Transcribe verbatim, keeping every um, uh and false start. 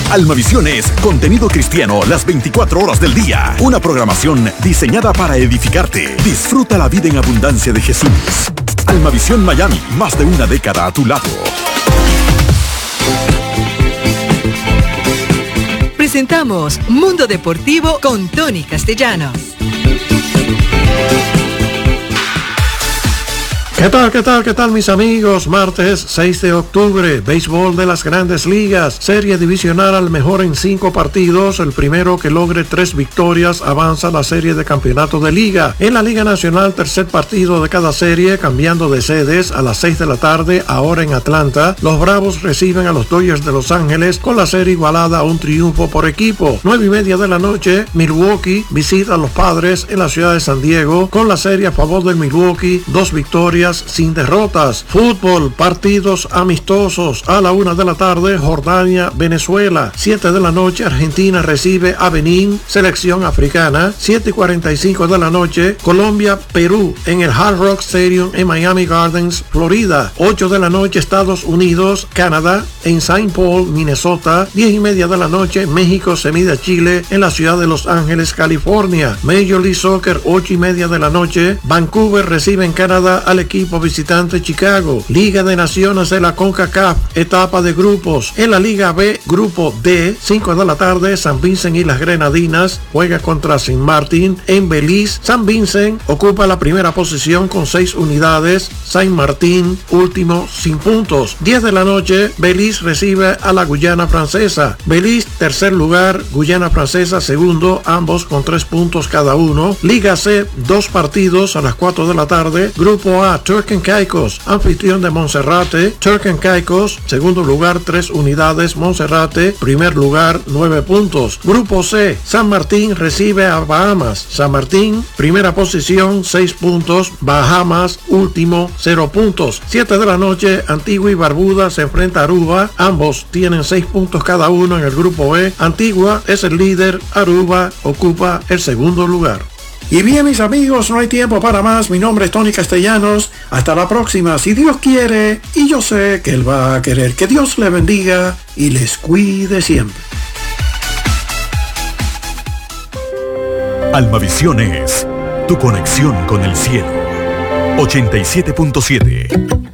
Almavisión es contenido cristiano las veinticuatro horas del día. Una programación diseñada para edificarte. Disfruta la vida en abundancia de Jesús. Almavisión Miami, más de una década a tu lado. Presentamos Mundo Deportivo con Tony Castellanos. ¿Qué tal, qué tal, qué tal, mis amigos? Martes seis de octubre, béisbol de las Grandes Ligas, serie divisional al mejor en cinco partidos. El primero que logre tres victorias avanza a la serie de campeonato de liga. En la Liga Nacional, tercer partido de cada serie, cambiando de sedes a las seis de la tarde, ahora en Atlanta. Los Bravos reciben a los Dodgers de Los Ángeles con la serie igualada a un triunfo por equipo. Nueve y media de la noche, Milwaukee visita a los Padres en la ciudad de San Diego con la serie a favor del Milwaukee, dos victorias sin derrotas. Fútbol, partidos amistosos. A la una de la tarde, Jordania, Venezuela. Siete de la noche, Argentina recibe a Benín, selección africana. Siete y cuarenta y cinco de la noche, Colombia, Perú, en el Hard Rock Stadium en Miami Gardens, Florida. Ocho de la noche, Estados Unidos, Canadá, en Saint Paul, Minnesota. Diez y media de la noche, México se mide a Chile en la ciudad de Los Ángeles, California. Major League Soccer, ocho y media de la noche, Vancouver recibe en Canadá al equipo visitante Chicago. Liga de Naciones de la CONCACAF, etapa de grupos. En la Liga B, grupo D, cinco de la tarde, San Vincent y las Grenadinas juega contra Saint Martin en Belice. San Vincent ocupa la primera posición con seis unidades. Saint Martin, último, sin puntos. diez de la noche, Belice recibe a la Guyana Francesa. Belice, tercer lugar, Guyana Francesa, segundo, ambos con tres puntos cada uno. Liga C, dos partidos a las cuatro de la tarde. Grupo A, Turk and Caicos, anfitrión de Monserrate. Turk and Caicos, segundo lugar, tres unidades. Monserrate, primer lugar, nueve puntos. Grupo C, San Martín recibe a Bahamas. San Martín, primera posición, seis puntos. Bahamas, último, cero puntos. siete de la noche, Antigua y Barbuda se enfrenta a Aruba. Ambos tienen seis puntos cada uno en el grupo E. Antigua es el líder. Aruba ocupa el segundo lugar. Y bien, mis amigos, no hay tiempo para más. Mi nombre es Tony Castellanos. Hasta la próxima, si Dios quiere, y yo sé que Él va a querer. Que Dios le bendiga y les cuide siempre. Almavisión es tu conexión con el cielo. ochenta y siete punto siete